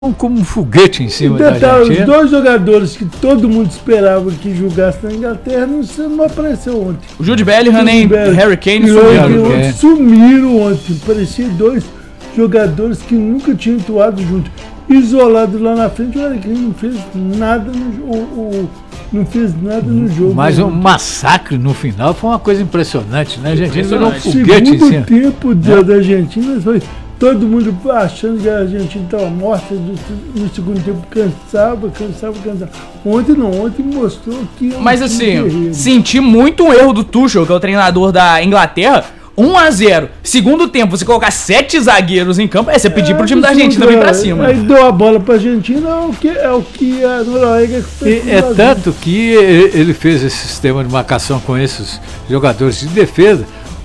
como um foguete em cima da Os Argentina. dois jogadores que todo mundo esperava que jogassem na Inglaterra não apareceu ontem. O Jude Bellingham nem Harry Kane sumiram ontem. Parecia dois jogadores que nunca tinham atuado juntos. Isolados lá na frente, o Harry Kane não fez nada no jogo. Mas um massacre no final foi uma coisa impressionante, né? A Argentina virou um foguete em cima. O segundo tempo da Argentina foi todo mundo achando que a Argentina estava morta, no segundo tempo cansava. Ontem mostrou que... Mas assim, senti muito um erro do Tuchel, que é o treinador da Inglaterra. 1-0, segundo tempo, você colocar 7 zagueiros em campo, você pedir pro time da Argentina vir pra cima. Aí deu a bola pra Argentina, é o que a Noruega fez. É tanto que ele fez esse sistema de marcação com esses jogadores de defesa.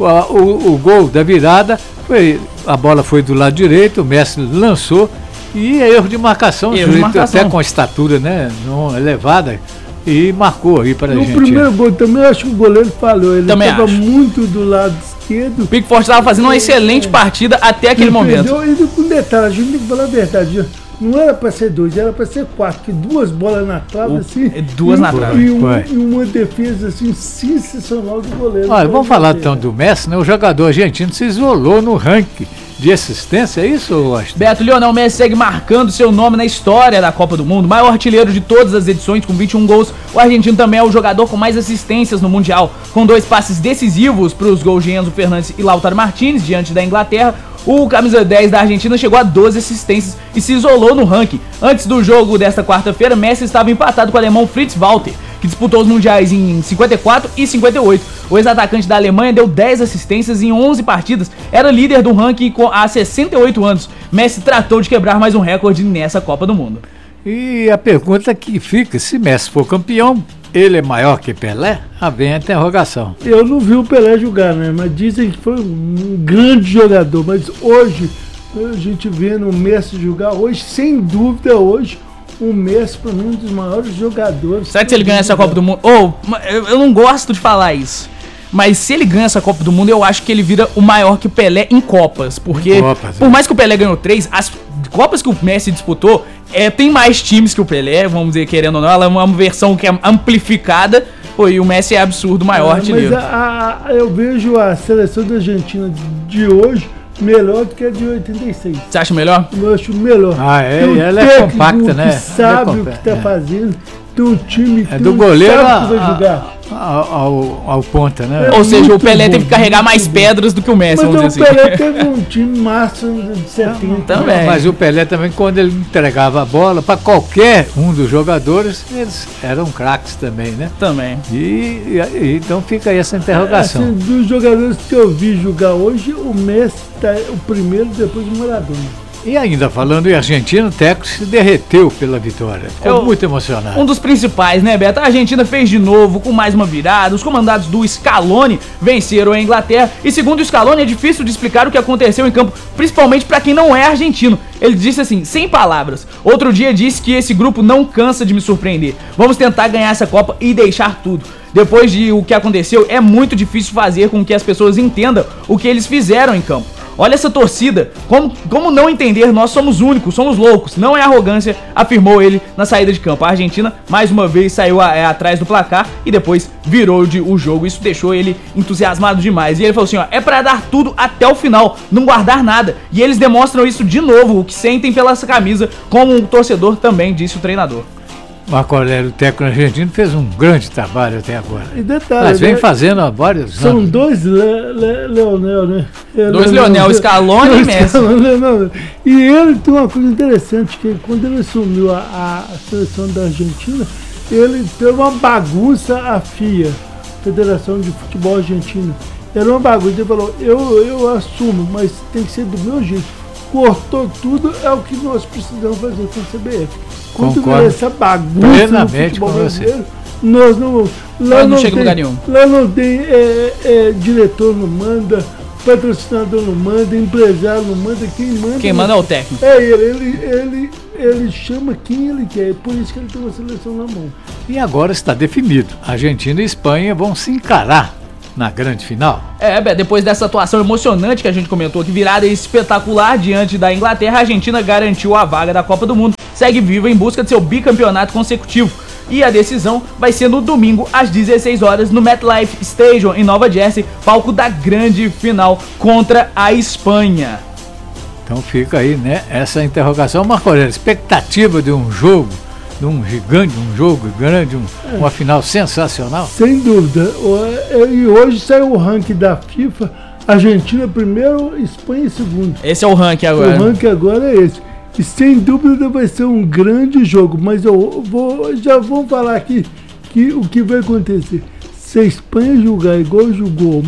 O gol da virada, a bola foi do lado direito, o Messi lançou, e erro de marcação, até com a estatura, né, não elevada, e marcou aí para a Argentina. No primeiro gol também, eu acho que o goleiro falhou, ele estava muito do lado esquerdo. O Pickford estava fazendo uma excelente partida até aquele momento. E com detalhe, a gente tem que falar a verdade, não era para ser 2, era para ser 4, que 2 bolas na trave, assim. 2 na trave. E uma defesa, assim, sensacional do goleiro. Olha, vamos falar então do Messi, né? O jogador argentino se isolou no ranking de assistência, é isso, Washington? Beto, Lionel Messi segue marcando seu nome na história da Copa do Mundo, maior artilheiro de todas as edições, com 21 gols. O argentino também é o jogador com mais assistências no Mundial, com 2 passes decisivos para os gols de Enzo Fernandes e Lautaro Martinez, diante da Inglaterra. O camisa 10 da Argentina chegou a 12 assistências e se isolou no ranking. Antes do jogo desta quarta-feira, Messi estava empatado com o alemão Fritz Walter, que disputou os mundiais em 54 e 58. O ex-atacante da Alemanha deu 10 assistências em 11 partidas, era líder do ranking há 68 anos. Messi tratou de quebrar mais um recorde nessa Copa do Mundo. E a pergunta que fica, se Messi for campeão, ele é maior que Pelé? Vem a interrogação. Eu não vi o Pelé jogar, né? Mas dizem que foi um grande jogador. Mas hoje, a gente vendo o Messi jogar, hoje, sem dúvida, o Messi, para mim, é um dos maiores jogadores. Será que se ele ganhar essa Copa do Mundo... eu não gosto de falar isso. Mas se ele ganha essa Copa do Mundo, eu acho que ele vira o maior que o Pelé em Copas. Porque, por mais que o Pelé ganhou 3, as Copas que o Messi disputou, tem mais times que o Pelé, vamos dizer, querendo ou não. Ela é uma versão que é amplificada. E o Messi é absurdo, o maior artilheiro. Mas eu vejo a seleção da Argentina de hoje melhor do que a de 86. Você acha melhor? Eu acho melhor. Ela é compacta, né? Que sabe o que está fazendo. Tem um time que do goleiro sabe que vai jogar. Ao ponta, né? Ou seja, o Pelé teve que carregar mais pedras do que o Messi, vamos dizer assim. Mas o Pelé teve um time massa de 70. Também. Mas o Pelé também, quando ele entregava a bola para qualquer um dos jogadores, eles eram craques também, né? Também. E então fica aí essa interrogação. Assim, dos jogadores que eu vi jogar hoje, o Messi tá o primeiro depois do Maradona. E ainda falando em Argentina, o técnico se derreteu pela vitória. Ficou muito emocionado. Um dos principais, né, Beto? A Argentina fez de novo com mais uma virada. Os comandados do Scaloni venceram a Inglaterra. E segundo o Scaloni, é difícil de explicar o que aconteceu em campo, principalmente para quem não é argentino. Ele disse assim, sem palavras. Outro dia disse que esse grupo não cansa de me surpreender. Vamos tentar ganhar essa Copa e deixar tudo. Depois de o que aconteceu, é muito difícil fazer com que as pessoas entendam o que eles fizeram em campo. Olha essa torcida, como não entender? Nós somos únicos, somos loucos, não é arrogância, afirmou ele na saída de campo. A Argentina, mais uma vez, saiu atrás do placar e depois virou o jogo. Isso deixou ele entusiasmado demais. E ele falou assim, é pra dar tudo até o final, não guardar nada. E eles demonstram isso de novo, o que sentem pela essa camisa, como um torcedor também, disse o treinador. Marco Aurélio, o técnico argentino, fez um grande trabalho até agora. E detalhe, mas vem fazendo há vários anos. São 2 Leonel, né? 2 Leonel, Scaloni e Messi. E ele tem uma coisa interessante, que quando ele assumiu a seleção da Argentina, ele teve uma bagunça, a FIA, Federação de Futebol Argentina. Era uma bagunça, ele falou, eu assumo, mas tem que ser do meu jeito. Cortou tudo, é o que nós precisamos fazer com a CBF. Quando vê essa bagunça no futebol brasileiro, nós não chega em lugar nenhum. Lá não tem diretor não manda, patrocinador não manda, empresário não manda, quem manda é o técnico. É ele chama quem ele quer, por isso que ele tem uma seleção na mão. E agora está definido, Argentina e Espanha vão se encarar na grande final. Depois dessa atuação emocionante que a gente comentou aqui, virada espetacular diante da Inglaterra, a Argentina garantiu a vaga da Copa do Mundo, segue viva em busca de seu bicampeonato consecutivo. E a decisão vai ser no domingo, às 16 horas, no MetLife Stadium, em Nova Jersey, palco da grande final contra a Espanha. Então fica aí, né, essa interrogação. Marco Aurélio, expectativa de um jogo, de um gigante, um jogo grande, uma final sensacional? Sem dúvida. E hoje saiu o ranking da FIFA, Argentina primeiro, Espanha segundo. Esse é o ranking agora. O ranking agora é esse. E sem dúvida vai ser um grande jogo, mas já vou falar aqui que o que vai acontecer. Se a Espanha jogar igual jogou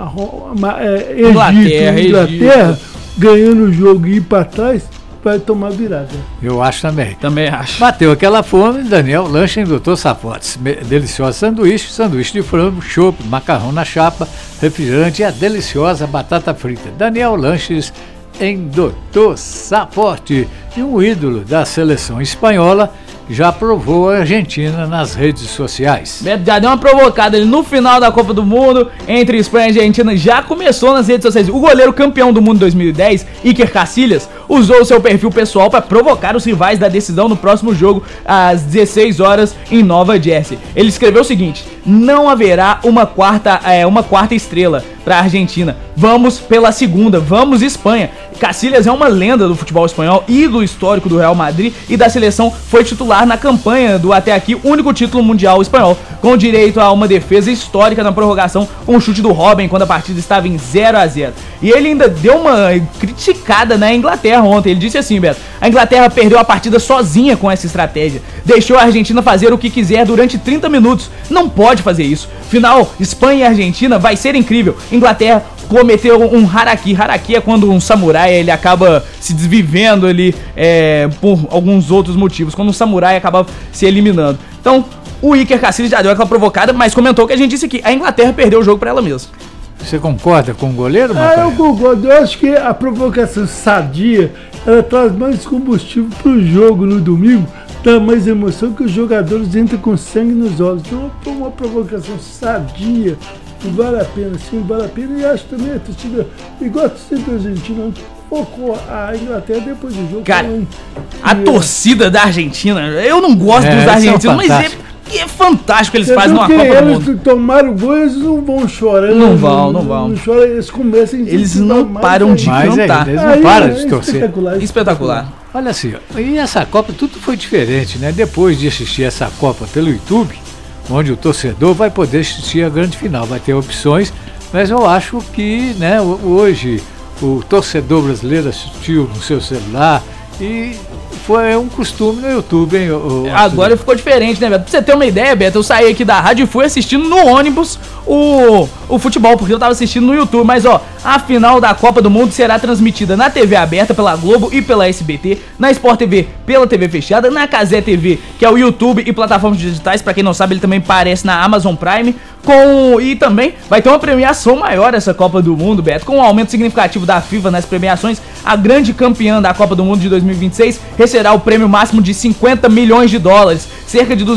Inglaterra, ganhando o jogo e ir para trás, vai tomar virada. Eu acho também. Também acho. Bateu aquela fome, Daniel Lanche em Dr. Safotes. Deliciosa sanduíche de frango, chopp, macarrão na chapa, refrigerante e a deliciosa batata frita. Daniel Lanches em Dr. Saforte. E um ídolo da seleção espanhola já provou a Argentina nas redes sociais. Já deu uma provocada ali no final da Copa do Mundo entre Espanha e Argentina, já começou nas redes sociais. O goleiro campeão do mundo 2010, Iker Casillas, usou seu perfil pessoal para provocar os rivais da decisão no próximo jogo às 16 horas em Nova Jersey. Ele escreveu o seguinte: não haverá uma quarta estrela para a Argentina. Vamos pela segunda, vamos Espanha. Casillas é uma lenda do futebol espanhol, ídolo histórico do Real Madrid e da seleção, foi titular na campanha do até aqui único título mundial espanhol, com direito a uma defesa histórica na prorrogação com o chute do Robben quando a partida estava em 0-0. E ele ainda deu uma criticada na Inglaterra ontem. Ele disse assim, Beto: a Inglaterra perdeu a partida sozinha com essa estratégia, deixou a Argentina fazer o que quiser durante 30 minutos, não pode fazer isso. Final, Espanha e Argentina vai ser incrível. Inglaterra cometeu um haraki. Haraki é quando um samurai ele acaba se desvivendo ali por alguns outros motivos, quando um samurai acaba se eliminando. Então o Iker Casillas já deu aquela provocada, mas comentou que a gente disse que a Inglaterra perdeu o jogo para ela mesma. Você concorda com o goleiro, eu concordo. Eu acho que a provocação sadia, ela traz mais combustível pro jogo no domingo, dá mais emoção, que os jogadores entram com sangue nos olhos. Então foi uma provocação sadia, vale a pena, sim, vale a pena. E acho também a torcida, igual a torcida argentina, focou a Inglaterra depois do jogo. Cara, a torcida da Argentina, eu não gosto dos argentinos, mas é fantástico que eles fazem uma Copa do Mundo. Eles tomaram gol, eles não vão chorando. Não vão. Não choram, eles começam a Eles não param de cantar. Eles não param de torcer. Espetacular. Olha assim, e essa Copa tudo foi diferente, né? Depois de assistir essa Copa pelo YouTube, onde o torcedor vai poder assistir a grande final, vai ter opções, mas eu acho que, né, hoje o torcedor brasileiro assistiu no seu celular e foi um costume no YouTube, hein? Agora ficou diferente, né, Beto? Pra você ter uma ideia, Beto, eu saí aqui da rádio e fui assistindo no ônibus o futebol, porque eu tava assistindo no YouTube. Mas, a final da Copa do Mundo será transmitida na TV aberta pela Globo e pela SBT, na Sport TV pela TV fechada, na Cazé TV, que é o YouTube e plataformas digitais. Pra quem não sabe, ele também aparece na Amazon Prime. E também vai ter uma premiação maior essa Copa do Mundo, Beto, com um aumento significativo da FIFA nas premiações. A grande campeã da Copa do Mundo de 2026 receberá o prêmio máximo de 50 milhões de dólares, cerca de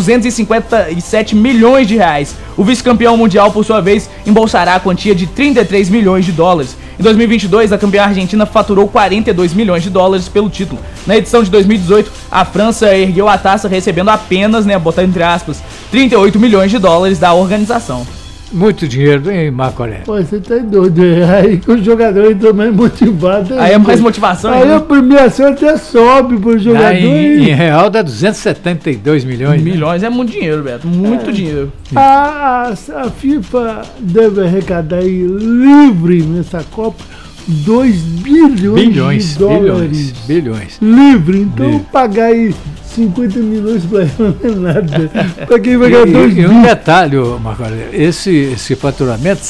257 milhões de reais. O vice-campeão mundial, por sua vez, embolsará a quantia de 33 milhões de dólares. Em 2022, a campeã argentina faturou 42 milhões de dólares pelo título. Na edição de 2018, a França ergueu a taça recebendo apenas, botando entre aspas, 38 milhões de dólares da organização. Muito dinheiro, hein, Marco Aurélio? Pô, você tá doido. Aí que o jogador entra mais motivado. Aí é mais motivação. Aí a premiação até sobe pro jogador. Em real dá 272 milhões. Milhões, né? É muito dinheiro, Beto. Muito dinheiro. A FIFA deve arrecadar aí livre nessa Copa 2 bilhões de dólares. Bilhões. Livre. Então pagar aí 50 milhões para ela não é nada. Para quem vai ganhar 2 bilhões. E um detalhe, Marco Aurélio, esse faturamento,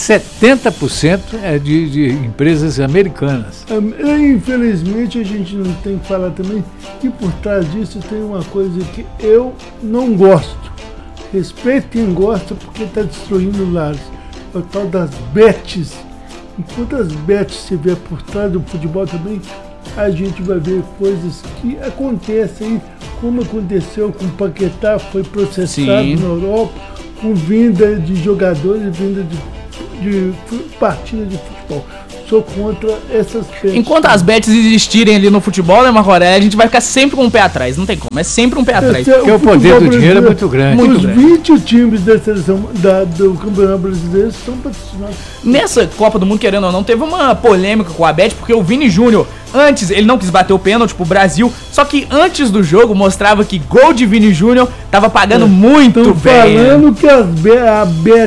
70% é de empresas americanas. Infelizmente, a gente não tem que falar também que por trás disso tem uma coisa que eu não gosto. Respeito quem gosta, porque está destruindo lares. É o tal das bets. Enquanto as bets estiver por trás do futebol também, a gente vai ver coisas que acontecem, como aconteceu com o Paquetá, foi processado na Europa, com vinda de jogadores, vinda de partida de futebol. Sou contra essas bets. Enquanto as bets existirem ali no futebol, né, Marco Aurélio, a gente vai ficar sempre com um pé atrás. Não tem como, é sempre um pé atrás. Porque o poder do dinheiro é muito grande. Os 20 times da seleção do Campeonato Brasileiro são patrocinados. Nessa Copa do Mundo, querendo ou não, teve uma polêmica com a bet, porque o Vini Júnior, antes, ele não quis bater o pênalti pro Brasil, só que antes do jogo mostrava que gol de Vini Júnior tava pagando muito bem. Falando que a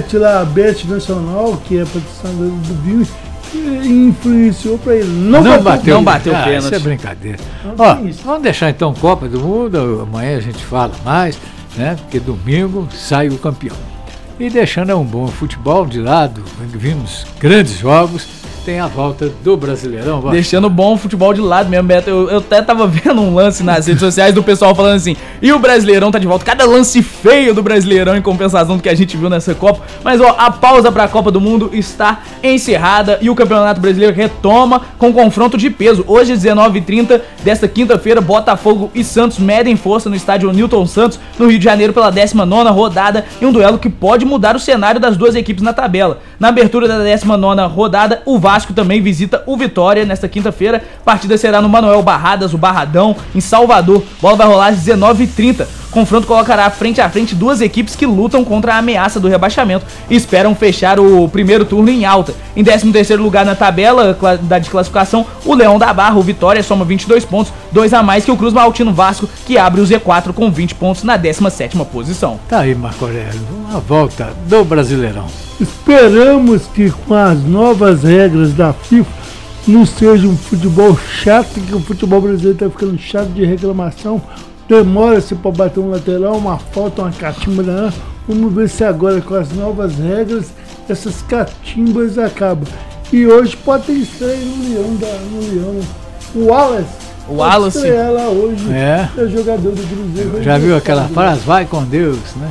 Bet Nacional, que é patrocinadora do Vini, influenciou pra ele não bater o pênalti. Isso é brincadeira. Ó, vamos deixar então Copa do Mundo, amanhã a gente fala mais, né? Porque domingo sai o campeão. E deixando um bom futebol de lado, vimos grandes jogos, tem a volta do Brasileirão. Deixando bom futebol de lado mesmo, Beto. Eu até tava vendo um lance nas redes sociais do pessoal falando assim, e o Brasileirão tá de volta. Cada lance feio do Brasileirão em compensação do que a gente viu nessa Copa. Mas ó, a pausa pra Copa do Mundo está encerrada e o Campeonato Brasileiro retoma com confronto de peso. Hoje, 19h30 desta quinta-feira, Botafogo e Santos medem força no estádio Newton Santos, no Rio de Janeiro, pela 19ª rodada, em um duelo que pode mudar o cenário das duas equipes na tabela. Na abertura da 19ª rodada, o Vasco também visita o Vitória nesta quinta-feira. A partida será no Manuel Barradas, o Barradão, em Salvador. Bola vai rolar às 19h30. Confronto colocará frente a frente duas equipes que lutam contra a ameaça do rebaixamento e esperam fechar o primeiro turno em alta. Em 13º lugar na tabela de classificação, o Leão da Barra, o Vitória, soma 22 pontos, 2 a mais que o Cruz Maltino Vasco, que abre o Z4 com 20 pontos na 17ª posição. Tá aí, Marco Aurélio, a volta do Brasileirão. Esperamos que com as novas regras da FIFA não seja um futebol chato, que o futebol brasileiro está ficando chato de reclamação. Demora-se para bater um lateral, uma falta, uma catimba. Vamos ver se agora com as novas regras essas catimbas acabam. E hoje pode ter estreia no Leão. O Wallace estreia lá hoje. É jogador do Cruzeiro. Já viu aquela frase? Vai com Deus, né?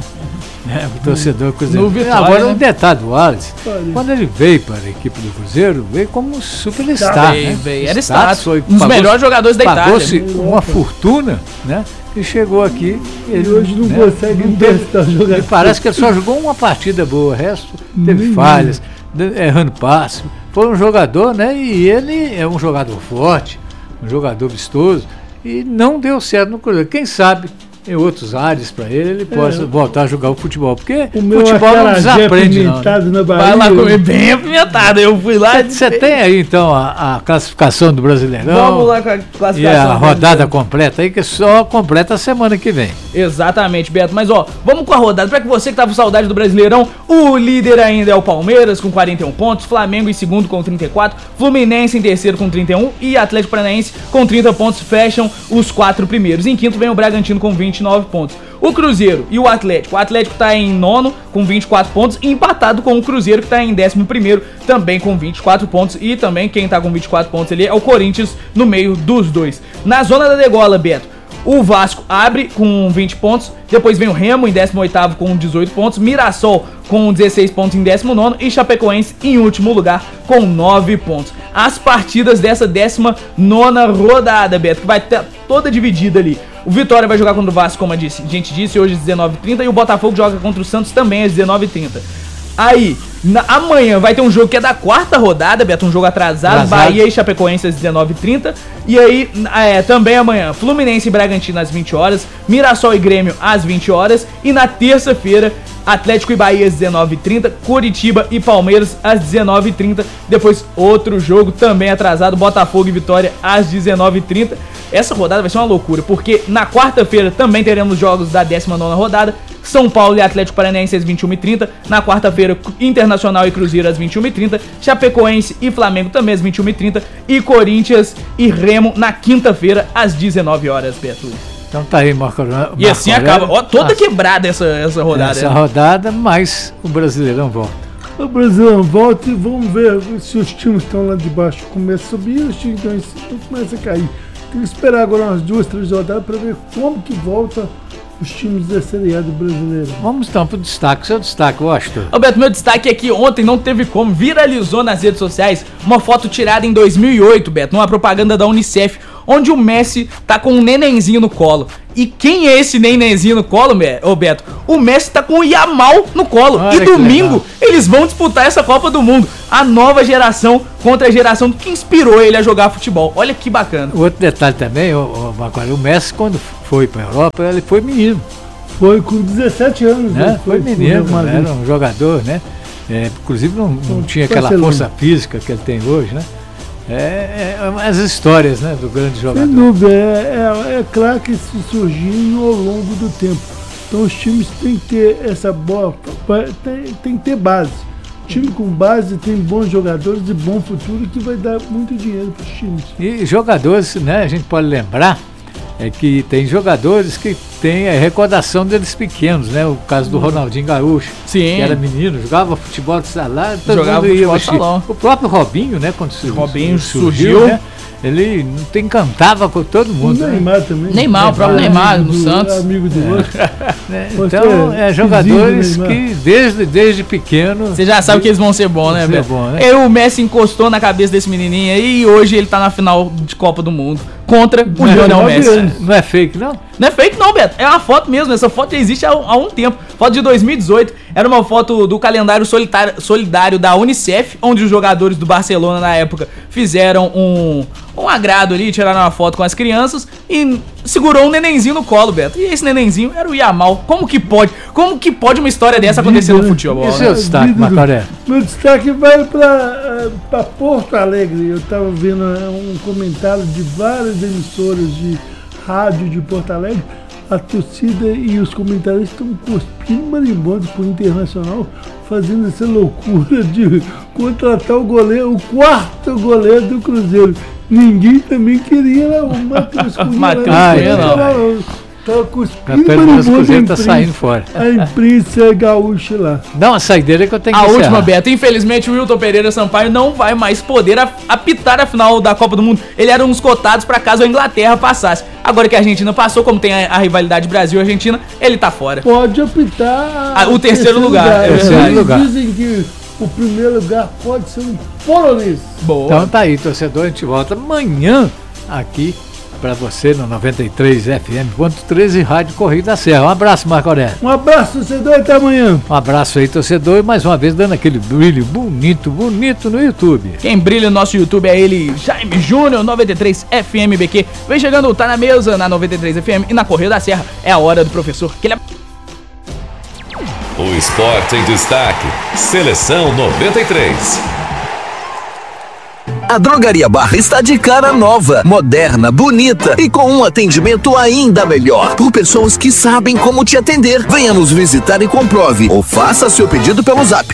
O torcedor Cruzeiro. Vitória, agora né? Um detalhe do Wallace. Quando ele veio para a equipe do Cruzeiro, veio como superstar, né? Era status, um dos melhores jogadores da Itália. Pagou-se uma fortuna, né? E chegou aqui. Ele hoje não consegue emprestar jogador. E parece que ele só jogou uma partida boa, o resto teve falhas, errando passe. Foi um jogador, né? E ele é um jogador forte, um jogador vistoso, e não deu certo no Cruzeiro. Quem sabe em outros áreas para ele possa voltar a jogar o futebol, porque o futebol não desaprende, não. Né? Vai lá comer bem apimentado. Eu fui lá. Você tem aí então a classificação do Brasileirão. Vamos lá com a classificação. E a rodada completa aí, que só completa a semana que vem. Exatamente, Beto. Mas ó, vamos com a rodada. Para que você que tá com saudade do Brasileirão, o líder ainda é o Palmeiras com 41 pontos, Flamengo em segundo com 34, Fluminense em terceiro com 31 e Atlético Paranaense com 30 pontos fecham os 4 primeiros. Em quinto vem o Bragantino com 29 pontos. O Cruzeiro e o Atlético tá em nono com 24 pontos, empatado com o Cruzeiro que tá em 11º também com 24 pontos, e também quem tá com 24 pontos ali é o Corinthians no meio dos dois. Na zona da degola, Beto, o Vasco abre com 20 pontos, depois vem o Remo em 18º com 18 pontos, Mirassol com 16 pontos em 19º e Chapecoense em último lugar com 9 pontos. As partidas dessa 19ª rodada, Beto, que vai estar toda dividida ali. O Vitória vai jogar contra o Vasco, como a gente disse, hoje às 19h30, e o Botafogo joga contra o Santos também às 19h30. Aí, amanhã vai ter um jogo que é da 4ª rodada, Beto, um jogo atrasado, Bahia e Chapecoense às 19h30. E aí, também amanhã, Fluminense e Bragantino às 20 horas, Mirassol e Grêmio às 20 horas. E na terça-feira, Atlético e Bahia às 19h30, Curitiba e Palmeiras às 19h30. Depois, outro jogo também atrasado, Botafogo e Vitória às 19h30. Essa rodada vai ser uma loucura, porque na quarta-feira também teremos jogos da 19ª rodada. São Paulo e Atlético Paranaense às 21h30. Na quarta-feira, Internacional e Cruzeiro às 21h30. Chapecoense e Flamengo também às 21h30. E Corinthians e Remo na quinta-feira às 19 horas, Beto. Então tá aí, Marco Aurélio. E assim acaba. Ó, toda quebrada essa rodada. Essa rodada, mas o Brasileirão volta. O Brasileirão volta e vamos ver se os times estão lá de baixo começam a subir, os times estão em cima começam a cair. Tem que esperar agora umas 2, 3 rodadas para ver como que volta os times da Série A do Brasileiro. Vamos então pro destaque, seu destaque, Washington. Roberto, meu destaque é que ontem não teve como, viralizou nas redes sociais uma foto tirada em 2008, Beto, numa propaganda da Unicef, onde o Messi tá com um nenenzinho no colo. E quem é esse nenenzinho no colo, ô Beto? O Messi tá com o Yamal no colo. Olha, e domingo eles vão disputar essa Copa do Mundo. A nova geração contra a geração que inspirou ele a jogar futebol. Olha que bacana. Outro detalhe também, o Messi, quando foi pra Europa, ele foi menino. Foi com 17 anos, né? Foi menino, era um jogador, né? Inclusive não tinha aquela força física que ele tem hoje, né? As histórias, né, do grande jogador. Sem dúvida, é claro que isso surgiu ao longo do tempo. Então os times têm que ter essa boa, tem que ter base. Time com base tem bons jogadores e bom futuro que vai dar muito dinheiro para os times. E jogadores, né, a gente pode lembrar que tem jogadores que tem a recordação deles pequenos, né? O caso do Ronaldinho Gaúcho, que era menino, jogava futebol de salão, jogava futebol de salão. O próprio Robinho, né? Quando surgiu, né? Ele encantava com todo mundo. O Neymar também. Neymar, o próprio Neymar, no Santos. Amigo do outro. Então, jogadores que desde pequeno... Você já sabe que eles vão ser bons, né, Beto? O Messi encostou na cabeça desse menininho aí e hoje ele tá na final de Copa do Mundo contra o Lionel Messi. Não é fake, não? Não é fake não, Beto. É uma foto mesmo. Essa foto já existe há um tempo. Foto de 2018. Era uma foto do calendário solidário da Unicef, onde os jogadores do Barcelona na época fizeram um agrado ali, tiraram uma foto com as crianças e segurou um nenenzinho no colo, Beto. E esse nenenzinho era o Yamal. Como que pode? Como que pode uma história dessa acontecer no futebol? E o seu destaque, Macaré? Meu destaque vai para Porto Alegre. Eu estava vendo um comentário de várias emissoras de rádio de Porto Alegre. A torcida e os comentaristas estão cuspindo marimbondos pro Internacional, fazendo essa loucura de contratar o goleiro, o quarto goleiro do Cruzeiro. Ninguém também queria o Matheus Cunha. Tá cuspindo marimbondos, tá saindo fora. A imprensa gaúcha lá. Dá uma saideira que eu tenho que encerrar. A última, Beto. Infelizmente, o Wilton Pereira Sampaio não vai mais poder apitar a final da Copa do Mundo. Ele era um dos cotados para caso a Inglaterra passasse. Agora que a Argentina passou, como tem a rivalidade Brasil-Argentina, ele tá fora. Pode apitar o terceiro lugar. Dizem que o primeiro lugar pode ser um polonês. Boa. Então tá aí, torcedor. A gente volta amanhã aqui para você no 93 FM.13 e Rádio Correio da Serra. Um abraço, Marco Aurélio. Um abraço, torcedor, até amanhã. Um abraço aí, torcedor, e mais uma vez dando aquele brilho bonito no YouTube. Quem brilha no nosso YouTube é ele, Jaime Júnior, 93 FM BQ. Vem chegando, tá na mesa, na 93 FM e na Correio da Serra. É a hora do professor. O esporte em destaque. Seleção 93. A Drogaria Barra está de cara nova, moderna, bonita e com um atendimento ainda melhor, por pessoas que sabem como te atender. Venha nos visitar e comprove, ou faça seu pedido pelo zap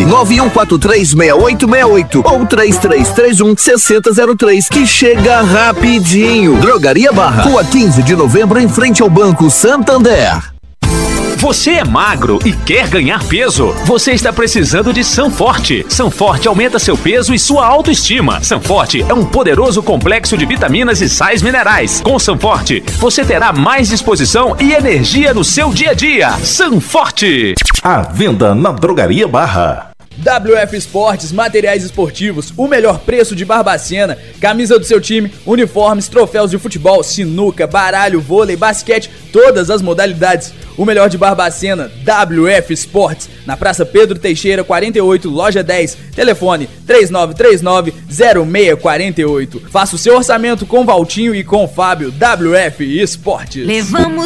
991436868 ou 3331-6003, que chega rapidinho. Drogaria Barra, Rua 15 de Novembro, em frente ao Banco Santander. Você é magro e quer ganhar peso? Você está precisando de Sanforte. Sanforte aumenta seu peso e sua autoestima. Sanforte é um poderoso complexo de vitaminas e sais minerais. Com Sanforte, você terá mais disposição e energia no seu dia a dia. Sanforte. À venda na Drogaria Barra. WF Esportes, materiais esportivos, o melhor preço de Barbacena, camisa do seu time, uniformes, troféus de futebol, sinuca, baralho, vôlei, basquete, todas as modalidades. O melhor de Barbacena, WF Esportes, na Praça Pedro Teixeira, 48, loja 10, telefone 3939-0648. Faça o seu orçamento com Valtinho e com Fábio. WF Esportes. Levamos